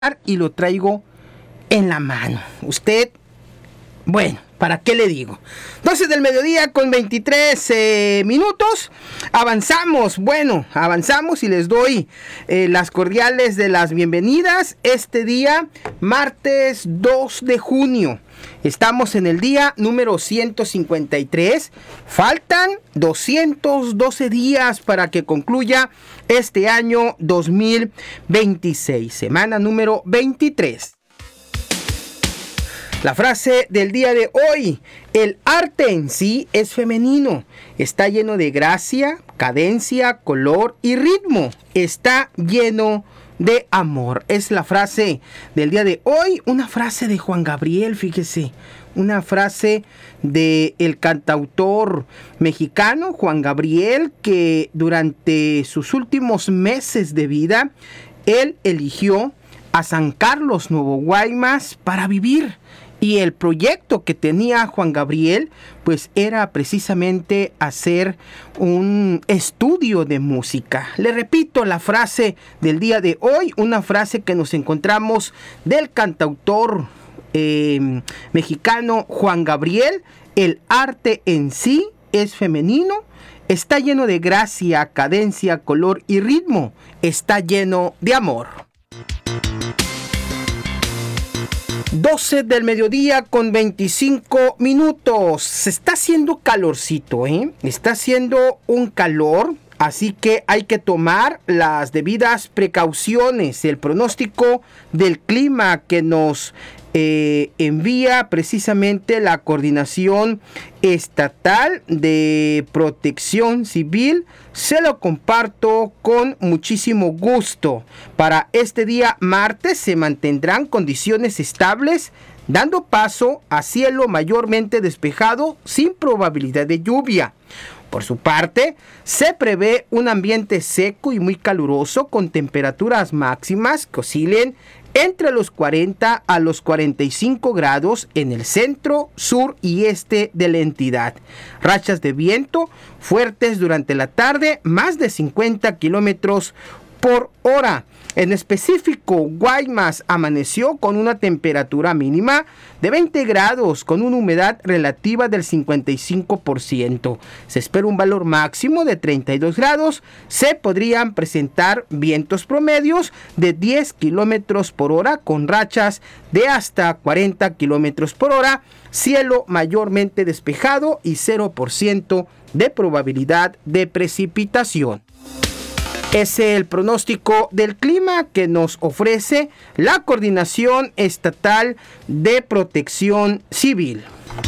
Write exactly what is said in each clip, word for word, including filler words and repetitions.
y lo traigo en la mano. Usted, bueno, ¿para qué le digo? doce del mediodía con veintitrés eh, minutos. Avanzamos, bueno, avanzamos y les doy eh, las cordiales de las bienvenidas. Este día, martes dos de junio. Estamos en el día número ciento cincuenta y tres. Faltan doscientos doce días para que concluya este año dos mil veintiséis, semana número veintitrés. La frase del día de hoy: el arte en sí es femenino, está lleno de gracia, cadencia, color y ritmo, está lleno de amor. Es la frase del día de hoy, una frase de Juan Gabriel, fíjese, una frase de el cantautor mexicano Juan Gabriel, que durante sus últimos meses de vida, él eligió a San Carlos, Nuevo Guaymas, para vivir. Y el proyecto que tenía Juan Gabriel, pues era precisamente hacer un estudio de música. Le repito la frase del día de hoy, una frase que nos encontramos del cantautor eh, mexicano Juan Gabriel: el arte en sí es femenino, está lleno de gracia, cadencia, color y ritmo, está lleno de amor. doce del mediodía con veinticinco minutos. Se está haciendo calorcito, ¿eh? Está haciendo un calor, así que hay que tomar las debidas precauciones. El pronóstico del clima que nos eh, envía precisamente la Coordinación Estatal de Protección Civil, se lo comparto con muchísimo gusto. Para este día martes se mantendrán condiciones estables, dando paso a cielo mayormente despejado sin probabilidad de lluvia. Por su parte, se prevé un ambiente seco y muy caluroso con temperaturas máximas que oscilen entre los cuarenta a los cuarenta y cinco grados en el centro, sur y este de la entidad. Rachas de viento fuertes durante la tarde, más de cincuenta kilómetros por hora. En específico, Guaymas amaneció con una temperatura mínima de veinte grados, con una humedad relativa del cincuenta y cinco por ciento. Se espera un valor máximo de treinta y dos grados. Se podrían presentar vientos promedios de diez kilómetros por hora, con rachas de hasta cuarenta kilómetros por hora. Cielo mayormente despejado y cero por ciento de probabilidad de precipitación. Es el pronóstico del clima que nos ofrece la Coordinación Estatal de Protección Civil.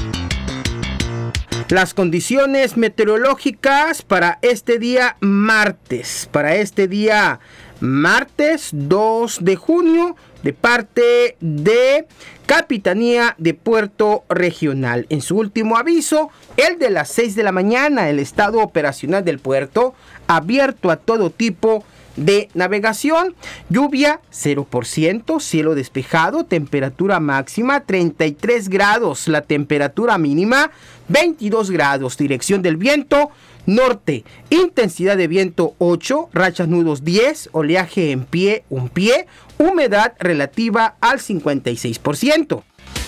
Las condiciones meteorológicas para este día martes, para este día martes dos de junio, de parte de Capitanía de Puerto Regional. En su último aviso, el de las seis de la mañana, el estado operacional del puerto, abierto a todo tipo de navegación. Lluvia cero por ciento, cielo despejado, temperatura máxima treinta y tres grados, la temperatura mínima veintidós grados, dirección del viento norte, intensidad de viento ocho, rachas nudos diez, oleaje en pie un pie, humedad relativa al cincuenta y seis por ciento.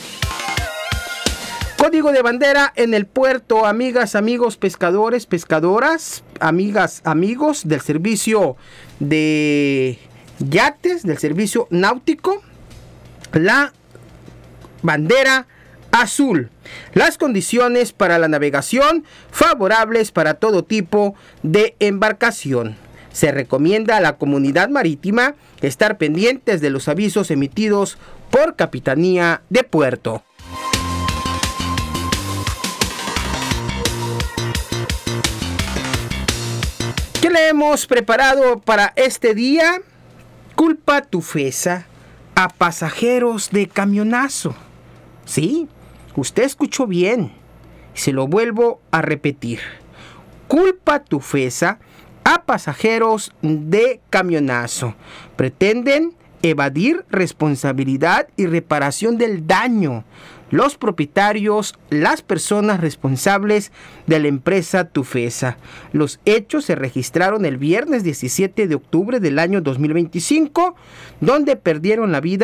Código de bandera en el puerto, amigas, amigos, pescadores, pescadoras, amigas, amigos del servicio de yates, del servicio náutico, la bandera azul. Las condiciones para la navegación favorables para todo tipo de embarcación. Se recomienda a la comunidad marítima estar pendientes de los avisos emitidos por Capitanía de Puerto. ¿Qué le hemos preparado para este día? Culpa tufesa a pasajeros de camionazo. Sí, usted escuchó bien. Se lo vuelvo a repetir. Culpa tufesa a pasajeros de camionazo. Pretenden evadir responsabilidad y reparación del daño. Los propietarios, las personas responsables de la empresa Tufesa. Los hechos se registraron el viernes diecisiete de octubre del año dos mil veinticinco, donde perdieron la vida